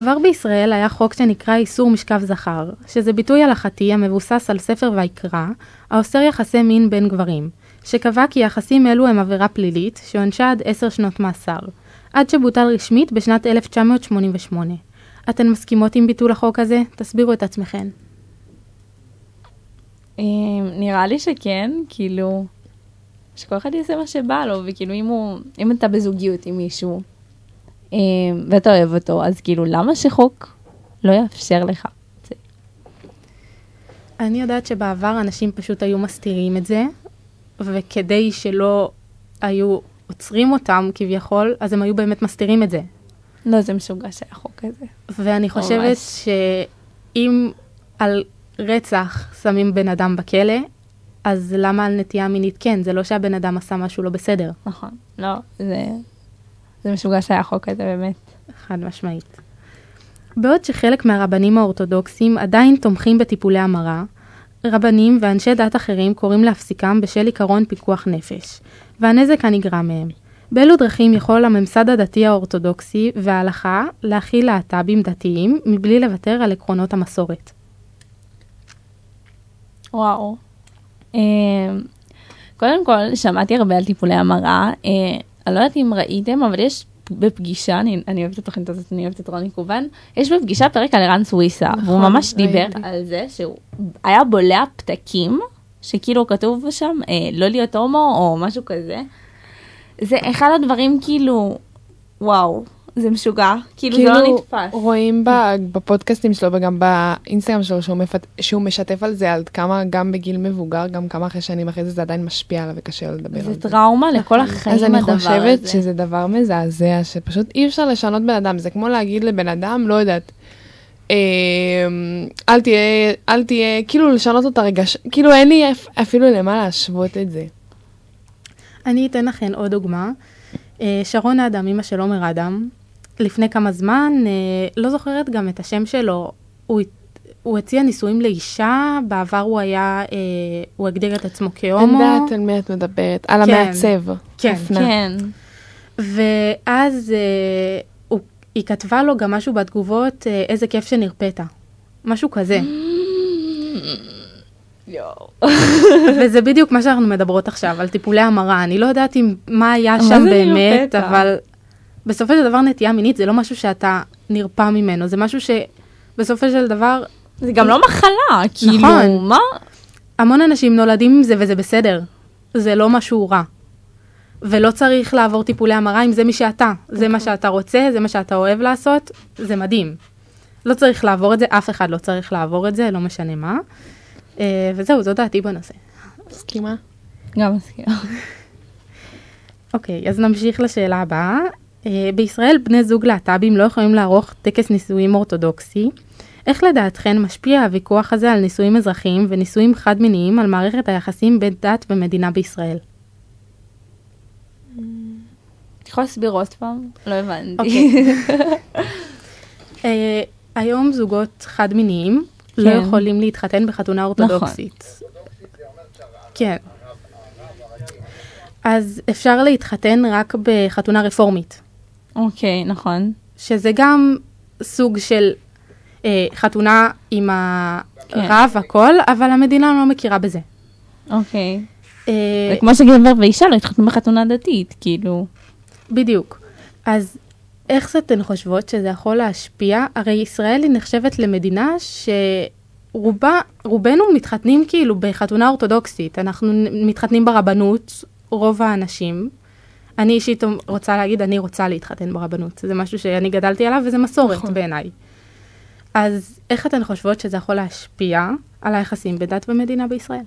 כבר בישראל היה חוק שנקרא איסור משכב זכר, שזה ביטוי הלכתי המבוסס על ספר ויקרא, האוסר יחסי מין בין גברים, שקבע כי יחסים אלו הם עבירה פלילית, שעונשה עד 10 שנות מאסר, עד שבוטל רשמית בשנת 1988. אתן מסכימות עם ביטול החוק הזה? תסבירו את עצמכם. נראה לי שכן, כאילו, שכל אחד יעשה מה שבא לו, וכאילו אם אתה בזוגיות עם מישהו, ואתה אוהב אותו, אז כאילו, למה שחוק לא יאפשר לך? אני יודעת שבעבר אנשים פשוט היו מסתירים את זה, וכדי שלא היו עוצרים אותם כביכול, אז הם היו באמת מסתירים את זה. לא, זה משוגע שהיה חוק הזה. ואני חושבת שאם על רצח שמים בן אדם בכלא, אז למה על נטייה מינית כן? זה לא שהבן אדם עשה משהו לא בסדר. נכון, לא, זה משוגע שהיה חוק הזה באמת. חד משמעית. בעוד שחלק מהרבנים האורתודוקסים עדיין תומכים בטיפולי המרה, רבנים ואנשי דת אחרים קוראים להפסיקם בשל עיקרון פיקוח נפש, והנזק הנגרם מהם. באילו דרכים יכול הממסד הדתי האורתודוקסי וההלכה להכיל להט"בים דתיים מבלי לוותר על עקרונות המסורת? וואו. קודם כל, שמעתי הרבה על טיפולי המרה. אני לא יודעת אם ראיתם, אבל יש בפגישה, אני אוהבת את התוכנית הזאת, אני אוהבת את רוני קובן, יש בפגישה פרק על ערן סוויסה, והוא ממש דיבר על זה שהוא היה בולע פתקים, שכאילו כתוב שם, לא להיות הומו או משהו כזה. זה אחד הדברים כאילו, וואו, זה משוגע, כאילו זה לא נתפס. רואים בפודקאסטים שלו וגם באינסטגרם שלו שהוא משתף על זה, על כמה גם בגיל מבוגר, גם כמה אחרי שנים אחרי זה עדיין משפיע עליו וקשה לדבר על זה. זה טראומה לכל החיים הדבר הזה. אז אני חושבת שזה דבר מזעזע, שפשוט אי אפשר לשנות בן אדם, זה כמו להגיד לבן אדם, לא יודעת, אל תהיה, כאילו לשנות אותה רגע, כאילו אין לי אפילו למה להשוות את זה. אני אתן לכם עוד דוגמה. שרון אדם, אמא של עומר אדם, לפני כמה זמן, לא זוכרת גם את השם שלו, הוא הציע נישואים לאישה, בעבר הוא הגדיר את עצמו כהומו. אין דעת על מי את מדברת, על המעצב. כן, כן. ואז היא כתבה לו גם משהו בתגובות, איזה כיף שנרפאת. משהו כזה. וזה בדיוק מה שאנחנו מדברות עכשיו, על טיפולי המרה. אני לא יודעת מה היה שם באמת, אבל בסופו של דבר נטייה מינית זה לא משהו שאתה נרפא ממנו, זה משהו שבסופו של דבר... זה גם לא מחלה, כאילו, מה? המון אנשים נולדים עם זה וזה בסדר. זה לא משהו רע. ולא צריך לעבור טיפולי המרה אם זה מי שאתה. זה מה שאתה רוצה, זה מה שאתה אוהב לעשות, זה מדהים. לא צריך לעבור את זה, אף אחד לא צריך לעבור את זה, לא משנה מה. וזהו, זו דעתי בנושא. מסכימה? גם מסכימה. אוקיי, אז נמשיך לשאלה הבאה. בישראל בני זוג להט"בים לא יכולים לערוך טקס נישואים אורתודוקסי. איך לדעתכן משפיע הוויכוח הזה על נישואים אזרחיים ונישואים חד-מיניים על מערכת היחסים בין דת ומדינה בישראל? את יכולה להסביר עוד פעם? לא הבנתי. היום זוגות חד-מיניים לא יכולים להתחתן בחתונה אורתודוקסית. כן. אז אפשר להתחתן רק בחתונה רפורמית. אוקיי, נכון. שזה גם סוג של חתונה עם הרב הכל, אבל המדינה לא מכירה בזה. אוקיי. זה כמו שגבר ואישה לא התחתנו בחתונה דתית, כאילו. בדיוק. אז איך אתן חושבות שזה יכול להשפיע? הרי ישראל היא נחשבת למדינה שרובנו מתחתנים כאילו בחתונה אורתודוקסית. אנחנו מתחתנים ברבנות, רוב האנשים. אני אישית רוצה להגיד, אני רוצה להתחתן ברבנות. זה משהו שאני גדלתי עליו וזה מסורת בעיניי. אז איך אתן חושבות שזה יכול להשפיע על היחסים בדת ומדינה בישראל?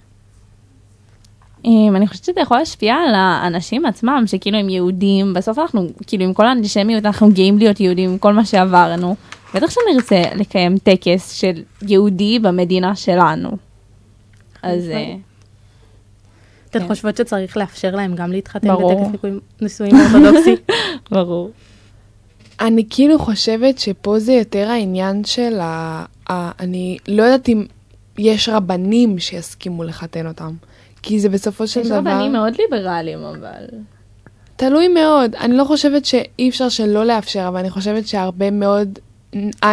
אני חושבת שזה יכול להשפיע על האנשים עצמם, שכאילו הם יהודים, בסוף אנחנו, כאילו עם כל האנטישמיות, אנחנו גאים להיות יהודים, עם כל מה שעברנו. בטח שנרצה לקיים טקס של יהודי במדינה שלנו. אז... אתן חושבות שצריך לאפשר להם גם להתחתן בטקס נישואים אורתודוקסי? ברור. אני כאילו חושבת שפה זה יותר העניין של אני לא יודעת אם יש רבנים שיסכימו לחתן אותם. כי זה בסופו של דבר... יש רבנים מאוד ליברליים, אבל... תלוי מאוד. אני לא חושבת שאי אפשר שלא לאפשר, אבל אני חושבת שהרבה מאוד